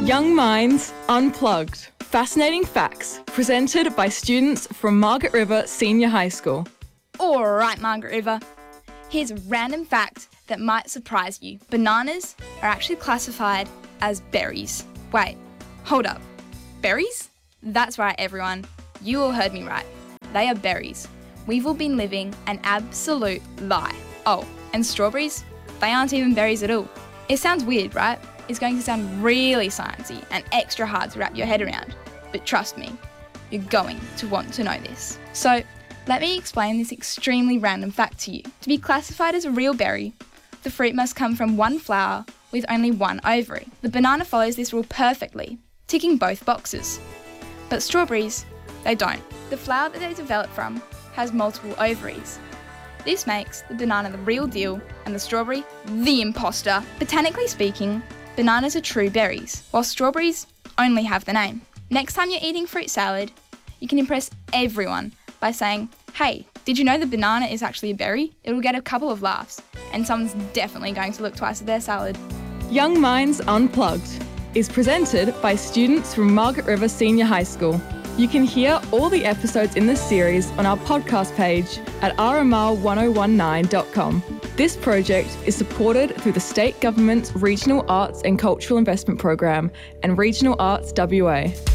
Young Minds Unplugged. Fascinating facts presented by students from Margaret River Senior High School. All right, Margaret River. Here's a random fact that might surprise you. Bananas are actually classified as berries. Wait, hold up. Berries? That's right, everyone. You all heard me right. They are berries. We've all been living an absolute lie. Oh, and strawberries? They aren't even berries at all. It sounds weird, right? It's going to sound really sciencey and extra hard to wrap your head around. But trust me, you're going to want to know this. So, let me explain this extremely random fact to you. To be classified as a real berry, the fruit must come from one flower with only one ovary. The banana follows this rule perfectly, ticking both boxes. But strawberries, they don't. The flower that they develop from has multiple ovaries. This makes the banana the real deal and the strawberry the imposter. Botanically speaking, bananas are true berries, while strawberries only have the name. Next time you're eating fruit salad, you can impress everyone by saying, "Hey, did you know the banana is actually a berry?" It'll get a couple of laughs, and someone's definitely going to look twice at their salad. Young Minds Unplugged is presented by students from Margaret River Senior High School. You can hear all the episodes in this series on our podcast page at rmr1019.com. This project is supported through the State Government's Regional Arts and Cultural Investment Program and Regional Arts WA.